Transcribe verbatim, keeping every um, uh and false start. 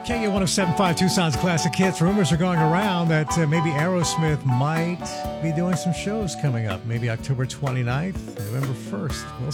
K U one oh seven point five Tucson's Classic Hits. Rumors are going around that uh, maybe Aerosmith might be doing some shows coming up. Maybe October twenty-ninth, November first. We'll